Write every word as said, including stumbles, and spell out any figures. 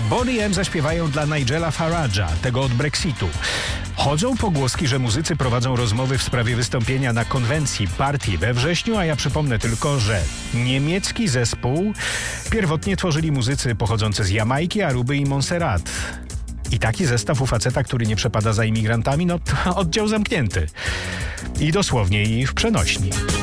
Boney M zaśpiewają dla Nigela Farage'a, tego od Brexitu. Chodzą pogłoski, że muzycy prowadzą rozmowy w sprawie wystąpienia na konwencji partii we wrześniu, a ja przypomnę tylko, że niemiecki zespół pierwotnie tworzyli muzycy pochodzący z Jamajki, Aruby i Montserrat. I taki zestaw u faceta, który nie przepada za imigrantami, no to oddział zamknięty. I dosłownie, i w przenośni.